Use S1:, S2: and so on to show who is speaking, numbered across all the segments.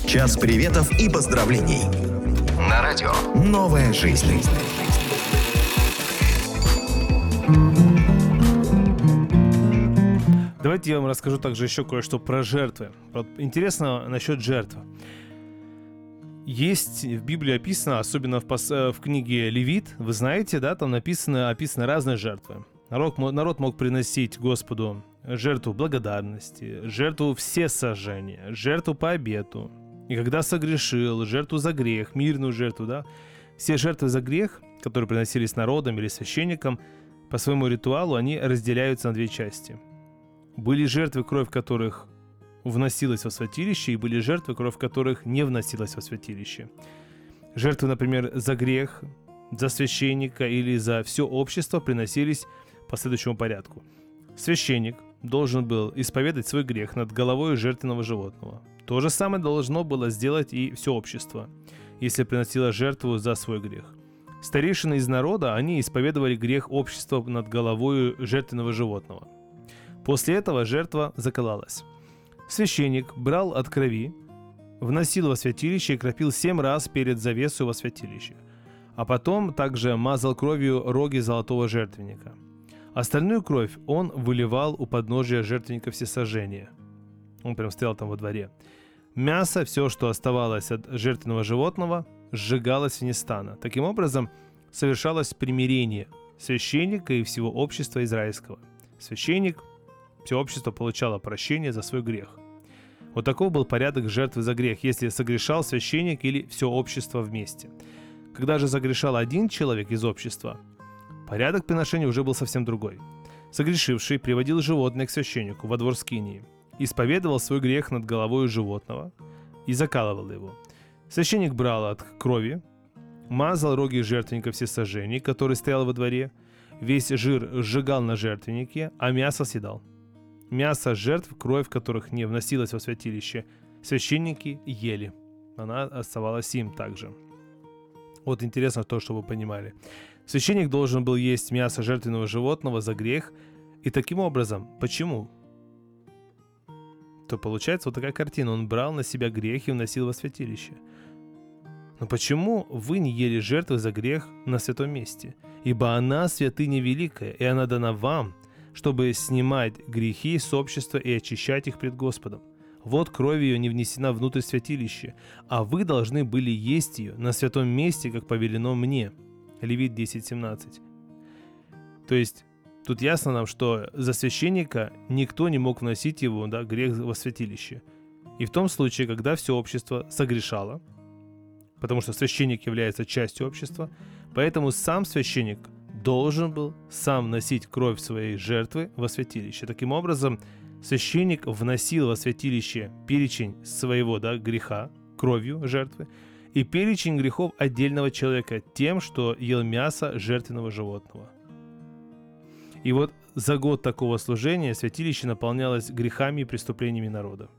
S1: Час приветов и поздравлений. На радио «Новая жизнь».
S2: Давайте я вам расскажу также еще кое-что про жертвы. Вот интересно насчет жертв. Есть в Библии описано, особенно в книге Левит, вы знаете, да, там описаны разные жертвы. Народ мог приносить Господу жертву благодарности, жертву всесожжения, жертву по обету. И когда согрешил, жертву за грех, мирную жертву, да. Все жертвы за грех, которые приносились народом или священникам, по своему ритуалу, они разделяются на две части. Были жертвы, кровь которых вносилась во святилище, и были жертвы, кровь которых не вносилась во святилище. Жертвы, например, за грех, за священника или за все общество приносились по следующему порядку. Священник должен был исповедать свой грех над головой жертвенного животного. То же самое должно было сделать и все общество, если приносило жертву за свой грех. Старейшины из народа, они исповедовали грех общества над головой жертвенного животного. После этого жертва закололась. Священник брал от крови, вносил во святилище и кропил 7 раз перед завесой во святилище, а потом также мазал кровью роги золотого жертвенника. Остальную кровь он выливал у подножия жертвенника всесожжения. Он прям стоял там во дворе. Мясо, все, что оставалось от жертвенного животного, сжигалось вне стана. Таким образом, совершалось примирение священника и всего общества израильского. Священник, все общество получало прощение за свой грех. Вот таков был порядок жертвы за грех, если согрешал священник или все общество вместе. Когда же согрешал один человек из общества, порядок приношения уже был совсем другой. Согрешивший приводил животное к священнику во двор скинии, исповедовал свой грех над головой животного и закалывал его. Священник брал от крови, мазал роги жертвенника всесожжений, который стоял во дворе, весь жир сжигал на жертвеннике, а мясо съедал. Мясо жертв, кровь которых не вносилась во святилище, священники ели. Она оставалась им также. Вот интересно то, что вы понимали. Священник должен был есть мясо жертвенного животного за грех. И таким образом, почему? То получается вот такая картина. Он брал на себя грех и вносил во святилище. Но почему вы не ели жертвы за грех на святом месте? Ибо она святыня великая, и она дана вам, чтобы снимать грехи с общества и очищать их пред Господом. Вот кровь ее не внесена внутрь святилища, а вы должны были есть ее на святом месте, как повелено мне. Левит 10:17. То есть тут ясно нам, что за священника никто не мог вносить его, да, грех во святилище. И в том случае, когда все общество согрешало, потому что священник является частью общества, поэтому сам священник должен был сам носить кровь своей жертвы во святилище. Таким образом, священник вносил во святилище перечень своего, да, греха, кровью жертвы, и перечень грехов отдельного человека тем, что ел мясо жертвенного животного. И вот за год такого служения святилище наполнялось грехами и преступлениями народа.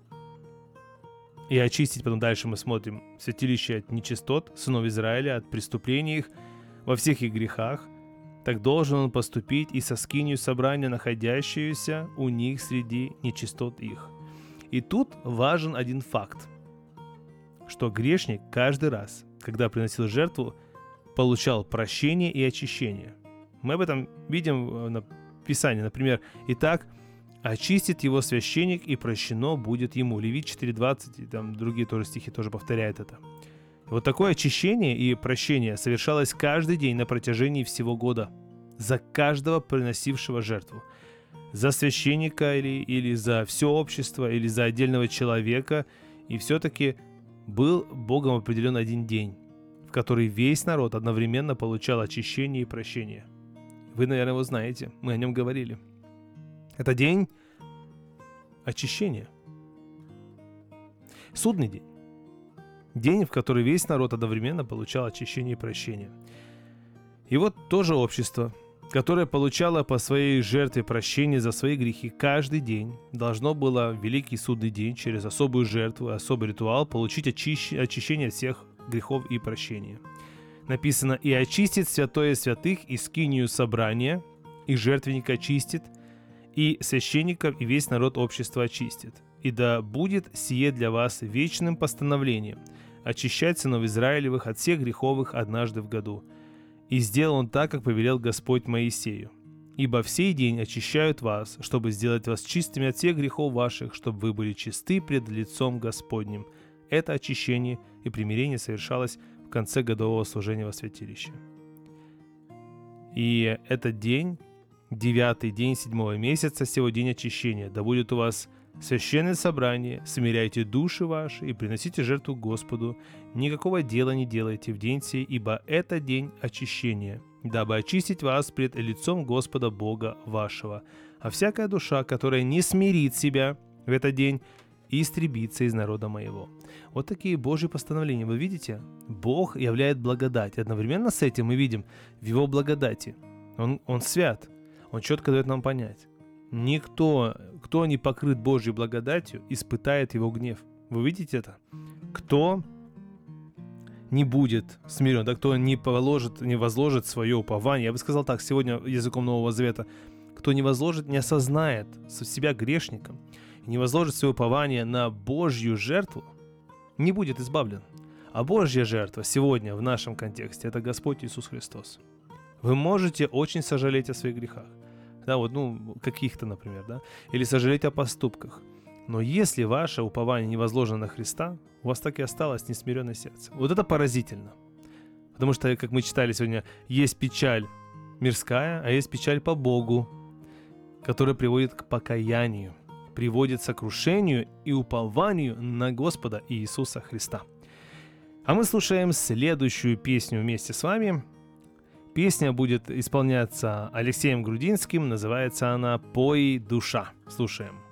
S2: И очистить потом дальше мы смотрим святилище от нечистот сынов Израиля, от преступлений их во всех их грехах. Так должен он поступить и со скинию собрания, находящуюся у них среди нечистот их. И тут важен один факт, что грешник каждый раз, когда приносил жертву, получал прощение и очищение. Мы об этом видим на Писании. Например, «Итак, очистит его священник, и прощено будет ему». Левит 4:20, и там другие тоже стихи тоже повторяют это. Вот такое очищение и прощение совершалось каждый день на протяжении всего года. За каждого приносившего жертву. За священника или за все общество, или за отдельного человека. И все-таки был Богом определен один день, в который весь народ одновременно получал очищение и прощение. Вы, наверное, его знаете, мы о нем говорили. Это день очищения. Судный день. День, в который весь народ одновременно получал очищение и прощение. И вот тоже общество, которое получало по своей жертве прощение за свои грехи каждый день, должно было в великий судный день через особую жертву, особый ритуал получить очищение от всех грехов и прощение. Написано: «И очистит святое святых, и скинию собрания, и жертвенника очистит, и священников, и весь народ общества очистит». и да будет сие для вас вечным постановлением, очищать сынов Израилевых от всех греховых однажды в году. И сделал он так, как повелел Господь Моисею. Ибо в сей день очищают вас, чтобы сделать вас чистыми от всех грехов ваших, чтобы вы были чисты пред лицом Господним. Это очищение и примирение совершалось в конце годового служения во святилище. И этот день, 9-й день 7-го месяца, сего день очищения. Да будет у вас священное собрание, смиряйте души ваши и приносите жертву Господу. Никакого дела не делайте в день сей, ибо это день очищения, дабы очистить вас пред лицом Господа Бога вашего. А всякая душа, которая не смирит себя в этот день, истребится из народа моего». Вот такие Божьи постановления. Вы видите? Бог являет благодать. Одновременно с этим мы видим в Его благодати. Он свят. Он четко дает нам понять. Никто, кто не покрыт Божьей благодатью, испытает Его гнев. Вы видите это? Кто не будет смирен, да, кто не возложит свое упование, я бы сказал так, сегодня языком Нового Завета, кто не возложит, не осознает себя грешником, не возложит свое упование на Божью жертву, не будет избавлен. А Божья жертва сегодня в нашем контексте – это Господь Иисус Христос. Вы можете очень сожалеть о своих грехах, да, вот, каких-то, например, да, или сожалеть о поступках. Но если ваше упование не возложено на Христа, у вас так и осталось несмиренное сердце. Вот это поразительно. Потому что, как мы читали сегодня, есть печаль мирская, а есть печаль по Богу, которая приводит к покаянию, приводит к сокрушению и упованию на Господа Иисуса Христа. А мы слушаем следующую песню вместе с вами. Песня будет исполняться Алексеем Грудинским, называется она «Пой, душа». Слушаем.